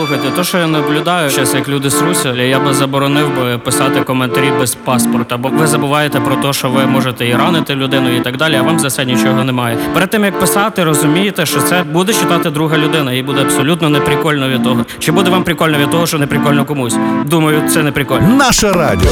Слухайте, то, що я наблюдаю, зараз як люди сруться, я би заборонив би писати коментарі без паспорта, бо ви забуваєте про те, що ви можете і ранити людину і так далі, а вам за це нічого немає. Перед тим, як писати, розумієте, що це буде читати друга людина, і буде абсолютно неприкольно від того. Чи буде вам прикольно від того, що не прикольно комусь? Думаю, це не прикольно. Наше радіо.